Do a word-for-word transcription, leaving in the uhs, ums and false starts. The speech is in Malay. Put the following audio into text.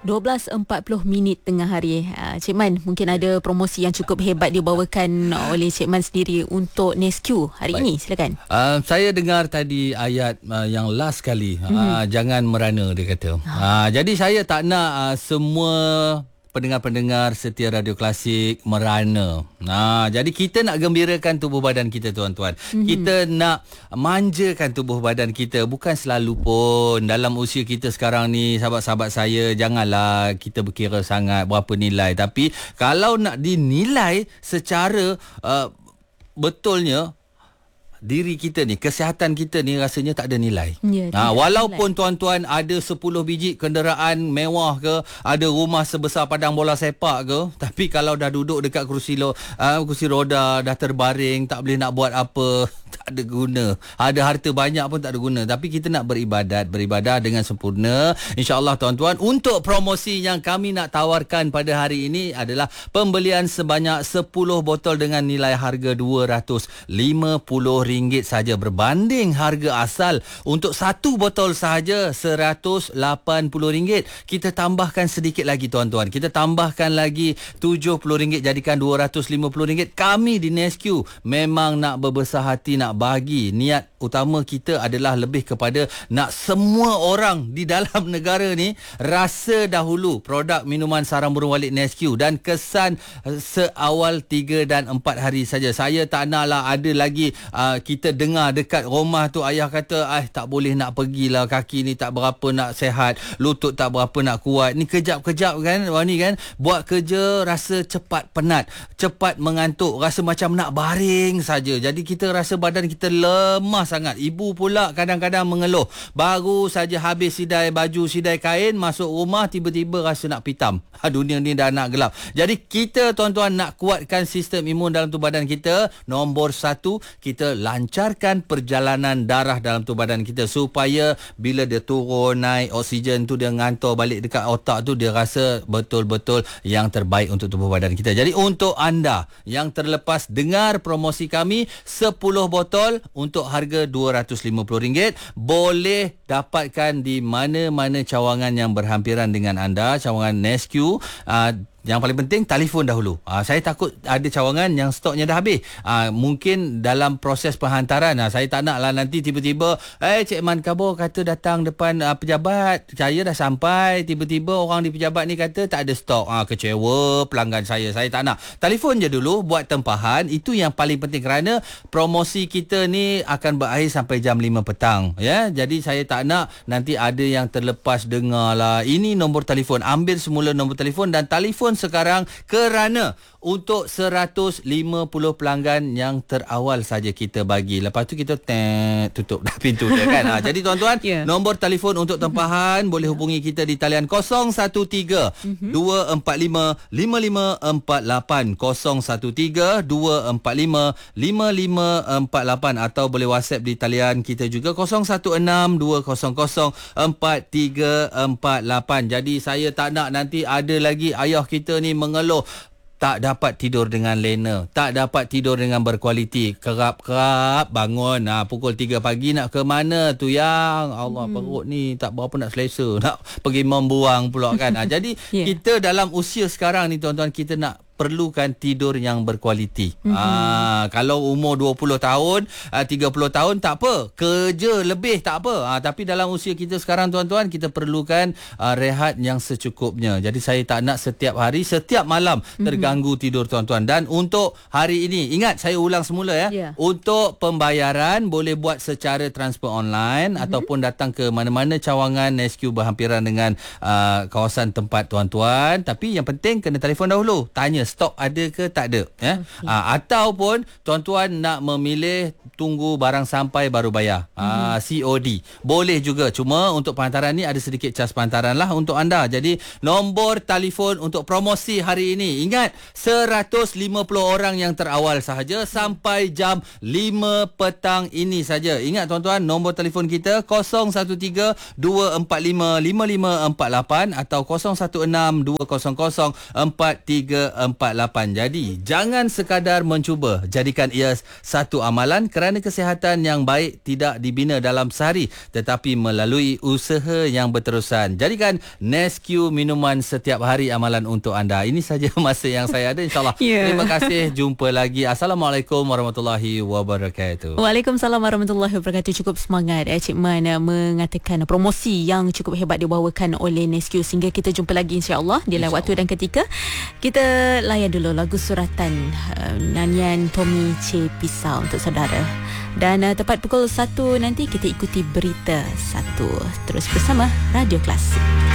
dua belas empat puluh minit tengah hari. uh, Cik Man, mungkin ada promosi yang cukup hebat dibawakan oleh Cik Man sendiri untuk Nesque hari Baik. ini. Silakan. uh, Saya dengar tadi ayat uh, yang last kali, mm-hmm. uh, jangan merana, dia kata. uh, Jadi saya tak nak uh, semua pendengar-pendengar setia Radio Klasik merana. Nah, jadi kita nak gembirakan tubuh badan kita, tuan-tuan. Mm-hmm. Kita nak manjakan tubuh badan kita. Bukan selalu pun dalam usia kita sekarang ni, sahabat-sahabat saya, janganlah kita berkira sangat berapa nilai. Tapi kalau nak dinilai secara uh, betulnya, diri kita ni, kesihatan kita ni rasanya tak ada nilai. Ya, ha, walaupun nilai. Tuan-tuan ada sepuluh biji kenderaan mewah ke, ada rumah sebesar padang bola sepak ke, tapi kalau dah duduk dekat kerusi lo, uh, kerusi roda, dah terbaring, tak boleh nak buat apa, tak ada guna. Ada harta banyak pun tak ada guna. Tapi kita nak beribadat, beribadah dengan sempurna. InsyaAllah, tuan-tuan, untuk promosi yang kami nak tawarkan pada hari ini adalah pembelian sebanyak sepuluh botol dengan nilai harga dua ratus lima puluh ringgit saja, berbanding harga asal untuk satu botol sahaja seratus lapan puluh ringgit. Kita tambahkan sedikit lagi, tuan-tuan. Kita tambahkan lagi tujuh puluh ringgit, jadikan dua ratus lima puluh ringgit. Kami di Nesque memang nak berbesar hati, nak bagi. Niat utama kita adalah lebih kepada nak semua orang di dalam negara ni rasa dahulu produk minuman sarang burung walet Nesque dan kesan seawal tiga dan empat hari saja. Saya tak naklah ada lagi uh, kita dengar dekat rumah tu ayah kata, "Ah, tak boleh nak pergilah, kaki ni tak berapa nak sehat, lutut tak berapa nak kuat." Ni kejap-kejap kan, wah ni kan, buat kerja rasa cepat penat, cepat mengantuk, rasa macam nak baring saja. Jadi kita rasa badan kita lemah sangat. Ibu pula kadang-kadang mengeluh, baru saja habis sidai baju, sidai kain, masuk rumah tiba-tiba rasa nak pitam. Ha, dunia ni dah nak gelap. Jadi kita, tuan-tuan, nak kuatkan sistem imun dalam tubuh badan kita. Nombor satu, kita lancarkan perjalanan darah dalam tubuh badan kita supaya bila dia turun naik oksigen tu, dia ngantor balik dekat otak tu, dia rasa betul-betul yang terbaik untuk tubuh badan kita. Jadi untuk anda yang terlepas dengar promosi kami, sepuluh botol untuk harga dua ratus lima puluh ringgit boleh dapatkan di mana-mana cawangan yang berhampiran dengan anda, cawangan Nesque. Uh, Yang paling penting, telefon dahulu. Aa, saya takut ada cawangan yang stoknya dah habis. Aa, mungkin dalam proses penghantaran, aa, saya tak naklah nanti tiba-tiba, eh Cik Man Kabo kata datang depan aa, pejabat, saya dah sampai, tiba-tiba orang di pejabat ni kata tak ada stok. Aa, kecewa pelanggan saya. Saya tak nak. Telefon je dulu, buat tempahan. Itu yang paling penting kerana promosi kita ni akan berakhir sampai jam lima petang. Ya, jadi saya tak nak nanti ada yang terlepas dengar lah. Ini nombor telefon. Ambil semula nombor telefon dan telefon sekarang kerana untuk seratus lima puluh pelanggan yang terawal saja kita bagi. Lepas tu kita tet, tutup dah pintu dia kan. Ha, jadi tuan-tuan, yeah. nombor telefon untuk tempahan boleh hubungi kita di talian kosong satu tiga dua empat lima lima lima empat lapan, kosong satu tiga dua empat lima lima lima empat lapan, atau boleh WhatsApp di talian kita juga kosong satu enam dua kosong kosong empat tiga empat lapan. Jadi saya tak nak nanti ada lagi ayah kita ni mengeluh tak dapat tidur dengan lena, tak dapat tidur dengan berkualiti, kerap-kerap bangun ha, pukul tiga pagi nak ke mana tu yang Allah, hmm. perut ni tak berapa nak selesa, nak pergi membuang pula kan. Ha, jadi yeah. kita dalam usia sekarang ni, tuan-tuan, kita nak perlukan tidur yang berkualiti. Mm-hmm. Aa, kalau umur dua puluh tahun, tiga puluh tahun tak apa, kerja lebih tak apa. Aa, tapi dalam usia kita sekarang, tuan-tuan, kita perlukan aa, rehat yang secukupnya. Jadi saya tak nak setiap hari, setiap malam mm-hmm. terganggu tidur, tuan-tuan. Dan untuk hari ini, ingat saya ulang semula ya. Yeah. Untuk pembayaran boleh buat secara transfer online mm-hmm. ataupun datang ke mana-mana cawangan Nesque berhampiran dengan aa, kawasan tempat tuan-tuan. Tapi yang penting kena telefon dahulu, tanya stok ada ke tak ada ya. Okay. Ha, ataupun tuan-tuan nak memilih tunggu barang sampai baru bayar. Mm-hmm. Ha, C O D boleh juga, cuma untuk penghantaran ni ada sedikit cas penghantaran lah untuk anda. Jadi nombor telefon untuk promosi hari ini, ingat seratus lima puluh orang yang terawal sahaja sampai jam lima petang ini saja. Ingat tuan-tuan, nombor telefon kita kosong satu tiga dua empat lima lima lima empat lapan atau kosong satu enam dua kosong kosong empat tiga empat empat lapan. Jadi jangan sekadar mencuba, jadikan ia satu amalan, kerana kesihatan yang baik tidak dibina dalam sehari tetapi melalui usaha yang berterusan. Jadikan Nesque minuman setiap hari amalan untuk anda. Ini saja masa yang saya ada, insyaAllah. Yeah. Terima kasih, jumpa lagi. Assalamualaikum warahmatullahi wabarakatuh. Waalaikumsalam warahmatullahi wabarakatuh. Cukup semangat eh, Cik Man uh, mengatakan promosi yang cukup hebat dibawakan oleh Nesque. Sehingga kita jumpa lagi insya-Allah di lain waktu dan ketika. Kita layan dulu lagu suratan uh, nyanyian Tommy C. Pisau untuk saudara. Dan uh, tepat pukul satu nanti kita ikuti berita satu. Terus bersama Radio Klasik.